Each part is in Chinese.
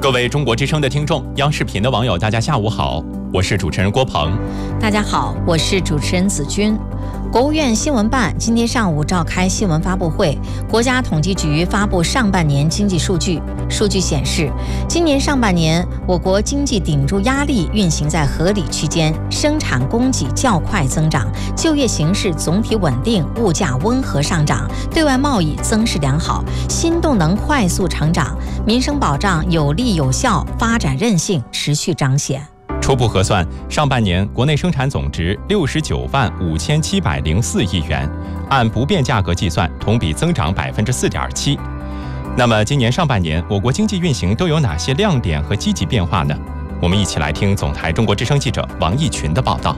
各位中国之声的听众，央视频的网友，大家下午好，我是主持人郭鹏。 大家好，我是主持人子君。国务院新闻办今天上午召开新闻发布会，国家统计局发布上半年经济数据。数据显示，今年上半年我国经济顶住压力运行在合理区间，生产供给较快增长，就业形势总体稳定，物价温和上涨，对外贸易增势良好，新动能快速成长，民生保障有力有效，发展韧性持续彰显。 初步核算，上半年国内生产总值695704亿元，按不变价格计算，同比增长4.7%。那么，今年上半年我国经济运行都有哪些亮点和积极变化呢？我们一起来听总台中国之声记者王义群的报道。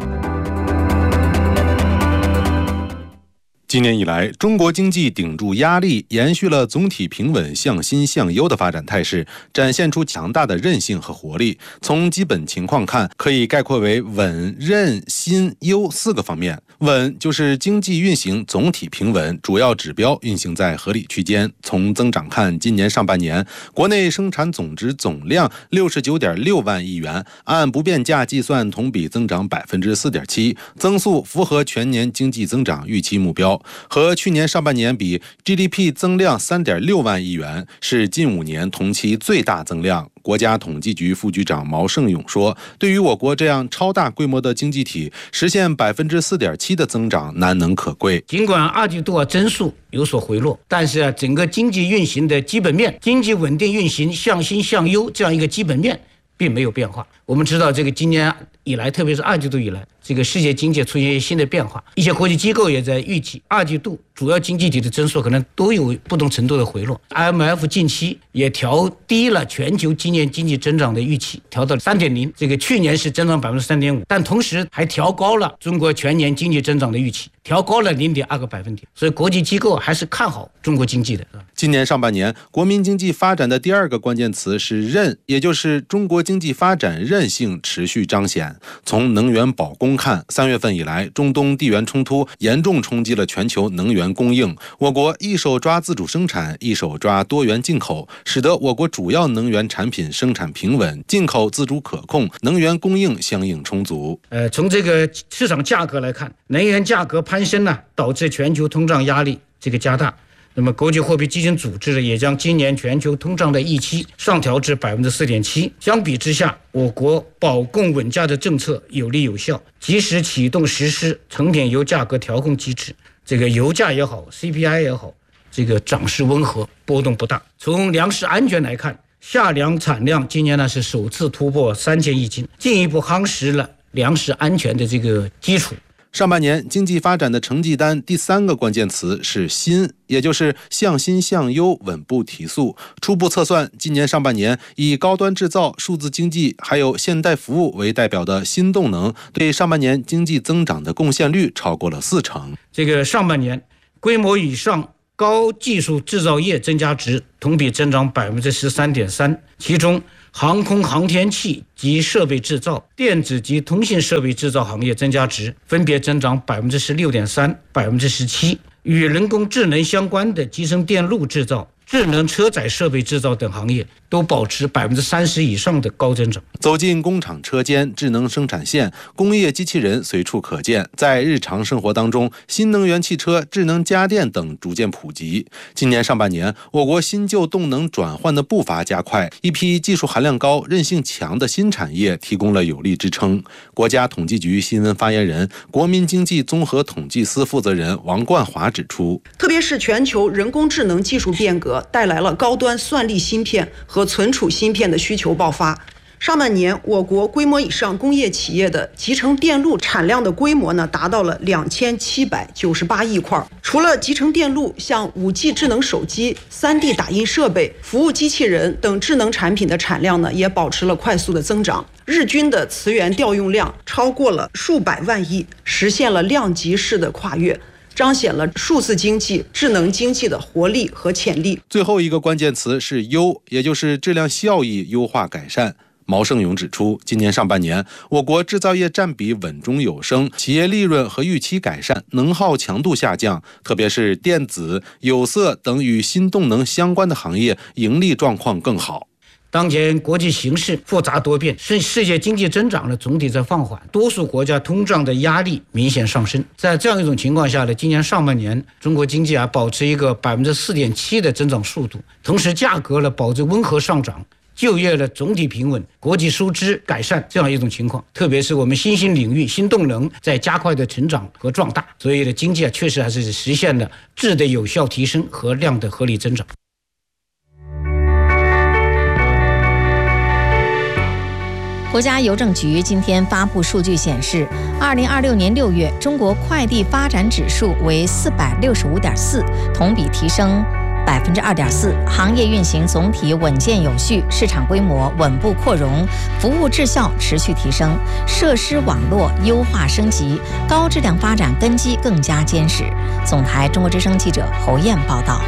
今年以来，中国经济顶住压力，延续了总体平稳向新向优的发展态势，展现出强大的韧性和活力。从基本情况看，可以概括为稳、韧、新、优4个方面。稳就是经济运行总体平稳，主要指标运行在合理区间。从增长看，今年上半年国内生产总值总量69.6万亿元，按不变价计算，同比增长4.7%，增速符合全年经济增长预期目标。和去年上半年比 ，GDP 增量3.6万亿元，是近5年同期最大增量。国家统计局副局长毛盛勇说，对于我国这样超大规模的经济体，实现4.7%的增长难能可贵。 尽管二季度增速有所回落，但是整个经济运行的基本面，经济稳定运行向新向优这样一个基本面并没有变化。我们知道这个今年以来，特别是二季度以来，这个世界经济出现新的变化，一些国际机构也在预计二季度主要经济体的增速可能都有不同程度的回落。 IMF 近期也调低了全球今年经济增长的预期，调到 3.0%， 这个去年是增长 3.5%， 但同时还调高了中国全年经济增长的预期，调高了 0.2个百分点，所以国际机构还是看好中国经济的。 今年上半年国民经济发展的第二个关键词是韧，也就是中国经济发展韧性持续彰显。从能源保供看，3月份以来，中东地缘冲突严重冲击了全球能源供应，我国一手抓自主生产，一手抓多元进口，使得我国主要能源产品生产平稳，进口自主可控，能源供应相应充足。 从这个市场价格来看，能源价格攀升呢，导致全球通胀压力这个加大。那么国际货币基金组织也将今年全球通胀的预期上调至 4.7%。 相比之下，我国保供稳价的政策有力有效，及时启动实施成品油价格调控机制，这个油价也好 CPI 也好，这个涨势温和，波动不大。从粮食安全来看，夏粮产量今年呢是首次突破3000亿斤，进一步夯实了粮食安全的这个基础。 上半年经济发展的成绩单第3个关键词是新，也就是向新向优，稳步提速。初步测算，今年上半年以高端制造、数字经济还有现代服务为代表的新动能，对上半年经济增长的贡献率超过了40%。 这个上半年规模以上高技术制造业增加值同比增长 13.3%， 其中航空航天器及设备制造、电子及通信设备制造行业增加值分别增长 16.3%、17%。与人工智能相关的集成电路制造、智能车载设备制造等行业都保持 30% 以上的高增长。 走进工厂车间，智能生产线、工业机器人随处可见。在日常生活当中，新能源汽车、智能家电等逐渐普及。今年上半年，我国新旧动能转换的步伐加快，一批技术含量高、韧性强的新产业提供了有力支撑。国家统计局新闻发言人、国民经济综合统计司负责人王冠华指出， 特别是全球人工智能技术变革带来了高端算力芯片和存储芯片的需求爆发。上半年，我国规模以上工业企业的集成电路产量的规模呢，达到了2798亿块。除了集成电路，像 5G 智能手机、3D 打印设备、服务机器人等智能产品的产量呢，也保持了快速的增长。日均的磁源调用量超过了数百万亿，实现了量级式的跨越，彰显了数字经济、智能经济的活力和潜力。 最后一个关键词是优，也就是质量效益优化改善。毛盛勇指出，今年上半年，我国制造业占比稳中有升，企业利润和预期改善，能耗强度下降，特别是电子、有色等与新动能相关的行业盈利状况更好。 当前国际形势复杂多变，世界经济增长呢总体在放缓，多数国家通胀的压力明显上升。在这样一种情况下呢，今年上半年中国经济保持一个4.7%的增长速度，同时价格呢保持温和上涨，就业的总体平稳，国际收支改善这样一种情况，特别是我们新兴领域、新动能在加快的成长和壮大，所以呢，经济确实还是实现了质的有效提升和量的合理增长。 国家邮政局今天发布数据显示，2026年6月，中国快递发展指数为465.4，同比提升2.4%，行业运行总体稳健有序，市场规模稳步扩容，服务质效持续提升，设施网络优化升级，高质量发展根基更加坚实。总台中国之声记者侯燕报道。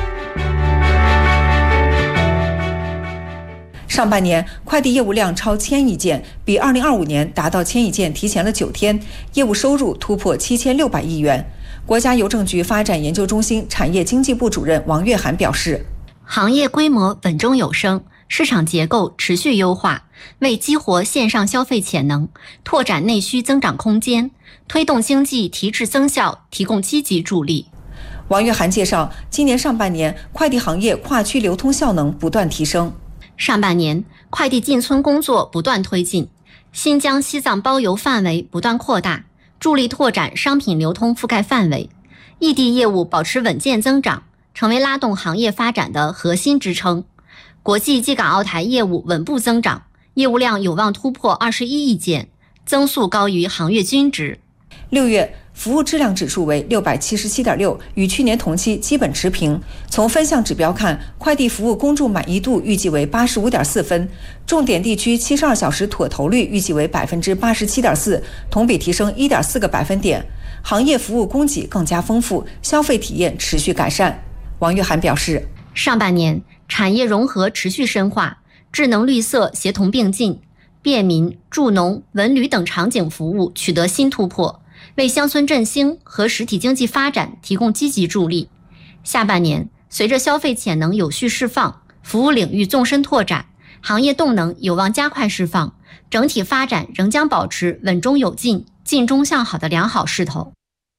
上半年快递业务量超1000亿件，比2025年达到1000亿件提前了9天，业务收入突破7600亿元。国家邮政局发展研究中心产业经济部主任王月涵表示， 行业规模稳中有升，市场结构持续优化，为激活线上消费潜能，拓展内需增长空间，推动经济提质增效提供积极助力。 王月涵介绍，今年上半年快递行业跨区流通效能不断提升。 上半年，快递进村工作不断推进，新疆、西藏包邮范围不断扩大，助力拓展商品流通覆盖范围。异地业务保持稳健增长，成为拉动行业发展的核心支撑。国际机港澳台业务稳步增长，业务量有望突破21亿件，增速高于行业均值。 6月，服务质量指数为677.6，与去年同期基本持平。从分项指标看，快递服务公众满意度预计为85.4分，重点地区72小时妥投率预计为87.4%，同比提升1.4个百分点。行业服务供给更加丰富，消费体验持续改善。王月涵表示， 上半年产业融合持续深化，智能绿色协同并进，便民、助农、文旅等场景服务取得新突破，为乡村振兴和实体经济发展提供积极助力。下半年，随着消费潜能有序释放，服务领域纵深拓展，行业动能有望加快释放，整体发展仍将保持稳中有进、进中向好的良好势头。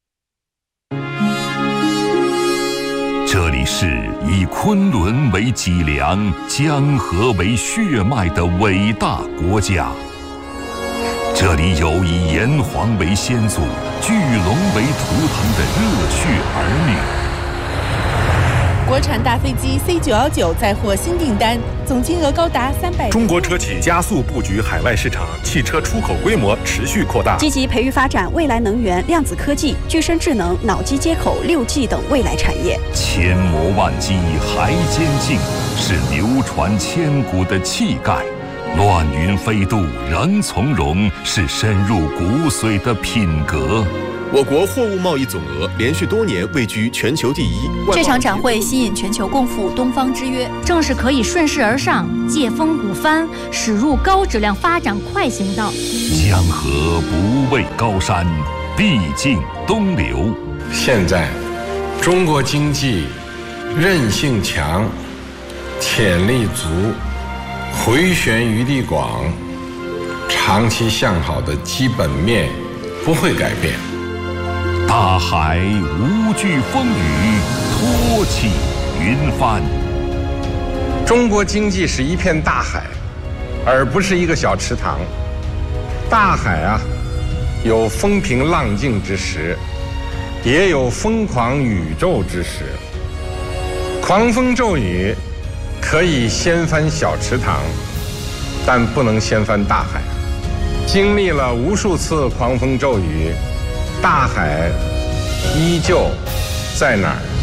这里是以昆仑为脊梁、江河为血脉的伟大国家。这里有以炎黄为先祖、巨龙为图腾的热血儿女。 国产大飞机 C919 再获新订单，总金额高达300。 中国车企加速布局海外市场，汽车出口规模持续扩大， 积极培育发展未来能源、量子科技、具身智能、脑机接口、6G 等未来产业。 千磨万击还坚劲，是流传千古的气概。乱云飞渡仍从容，是深入骨髓的品格。 我国货物贸易总额连续多年位居全球第一。 这场展会吸引全球共赴东方之约， 正是可以顺势而上，借风鼓帆，驶入高质量发展快行道。 江河不畏高山，必尽东流。 现在，中国经济韧性强，潜力足，回旋余地广，长期向好的基本面不会改变。 大海无惧风雨，托起云帆。 中国经济是一片大海，而不是一个小池塘。大海啊，有风平浪静之时，也有疯狂宇宙之时。狂风骤雨可以掀翻小池塘，但不能掀翻大海。经历了无数次狂风骤雨，大海依旧在哪儿？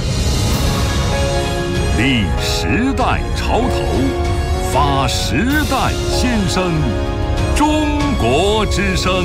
立时代潮头，发时代先声，中国之声。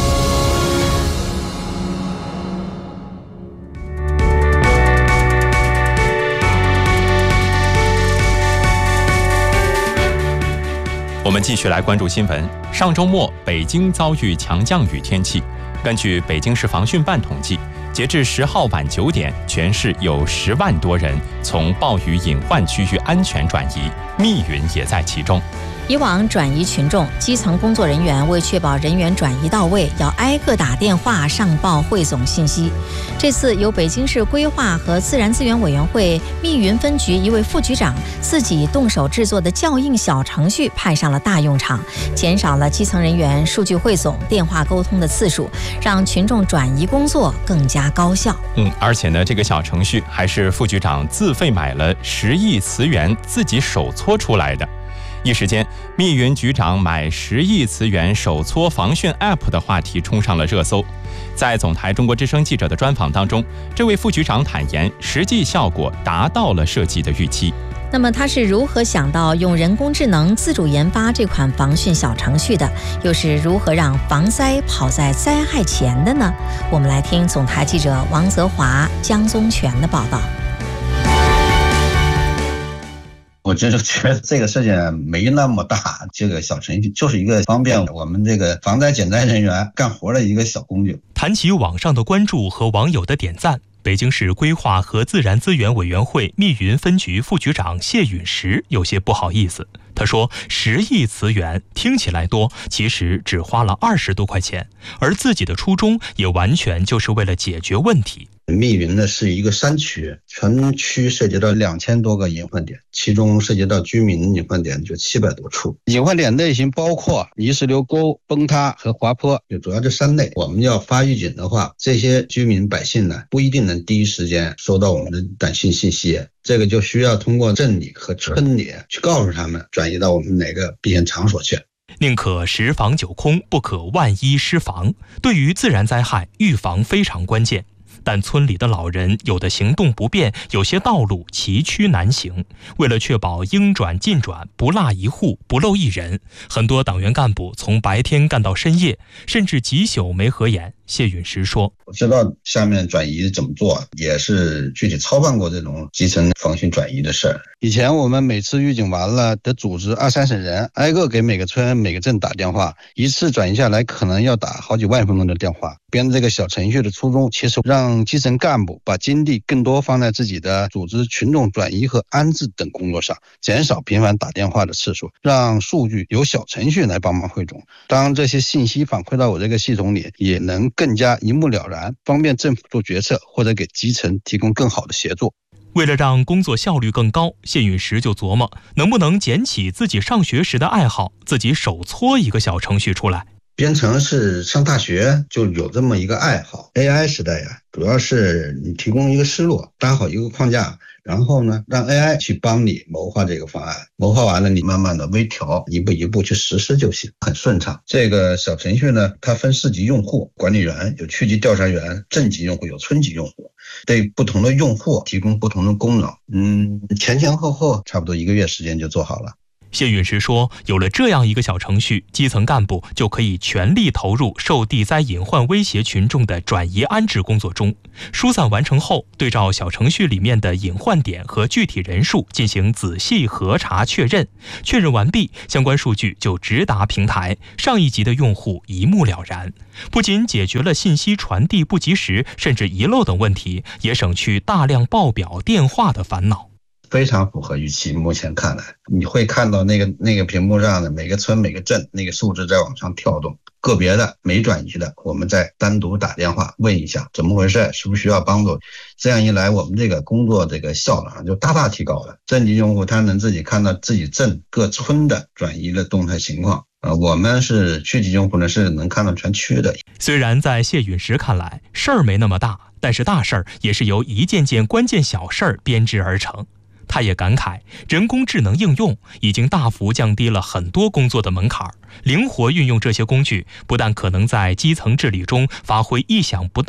我们继续来关注新闻。上周末，北京遭遇强降雨天气。根据北京市防汛办统计，截至10号晚9点，全市有10万多人从暴雨隐患区域安全转移，密云也在其中。 以往转移群众，基层工作人员为确保人员转移到位，要挨个打电话上报汇总信息。这次由北京市规划和自然资源委员会密云分局一位副局长自己动手制作的校印小程序派上了大用场，减少了基层人员数据汇总、电话沟通的次数，让群众转移工作更加高效。 而且呢，这个小程序还是副局长自费买了10亿磁元自己手搓出来的。一时间，密云局长买10亿磁元手搓防汛 App 的话题冲上了热搜。在总台中国之声记者的专访当中，这位副局长坦言，实际效果达到了设计的预期。 那么他是如何想到用人工智能自主研发这款防汛小程序的？又是如何让防灾跑在灾害前的呢？我们来听总台记者王泽华、江宗全的报道。 我就是觉得这个事情没那么大，这个小程序就是一个方便我们这个防灾减灾人员干活的一个小工具。 谈起网上的关注和网友的点赞，北京市规划和自然资源委员会密云分局副局长谢允石有些不好意思。他说10亿磁元听起来多，其实只花了20多块钱，而自己的初衷也完全就是为了解决问题。 密云呢是一个山区，全区涉及到2000多个隐患点，其中涉及到居民隐患点就700多处。隐患点类型包括泥石流沟、崩塌和滑坡，就主要这3类。我们要发预警的话，这些居民百姓呢不一定能第一时间收到我们的短信信息，这个就需要通过镇里和村里去告诉他们转移到我们哪个避险场所去。 宁可10防9空，不可万一失防。对于自然灾害，预防非常关键。但村里的老人有的行动不便，有些道路崎岖难行。为了确保应转尽转，不落一户，不漏一人，很多党员干部从白天干到深夜，甚至几宿没合眼。谢允石说， 我知道下面转移怎么做，也是具体操办过这种基层防汛转移的事儿。以前我们每次预警完了得组织20-30人，挨个给每个村每个镇打电话，一次转移下来可能要打好几万分钟的电话。编这个小程序的初衷，其实让基层干部把精力更多放在自己的组织群众转移和安置等工作上，减少频繁打电话的次数，让数据由小程序来帮忙汇总。当这些信息反馈到我这个系统里，也能更加一目了然，方便政府做决策或者给基层提供更好的协作。 为了让工作效率更高，谢允石就琢磨能不能捡起自己上学时的爱好，自己手搓一个小程序出来。 编程是上大学就有这么一个爱好。 AI 时代呀，主要是你提供一个思路，搭好一个框架，然后呢让 AI 去帮你谋划这个方案，谋划完了你慢慢的微调，一步一步去实施就行，很顺畅。这个小程序呢，它分4级用户，管理员有区级调查员，镇级用户有村级用户，对不同的用户提供不同的功能。前后差不多1个月时间就做好了。 谢允石说，有了这样一个小程序，基层干部就可以全力投入受地灾隐患威胁群众的转移安置工作中。疏散完成后，对照小程序里面的隐患点和具体人数进行仔细核查确认，确认完毕，相关数据就直达平台，上一级的用户一目了然。不仅解决了信息传递不及时甚至遗漏等问题，也省去大量报表电话的烦恼。 非常符合预期，目前看来，你会看到那个屏幕上的每个村每个镇那个数字在往上跳动，个别的没转移的，我们再单独打电话问一下怎么回事，需不需要帮助。这样一来，我们这个工作这个效率就大大提高了。镇级用户他能自己看到自己镇各村的转移的动态情况。我们是区级用户呢，是能看到全区的。 虽然在谢允石看来事儿没那么大，但是大事儿也是由一件件关键小事儿编织而成。他也感慨，人工智能应用已经大幅降低了很多工作的门槛，灵活运用这些工具，不但可能在基层治理中发挥意想不到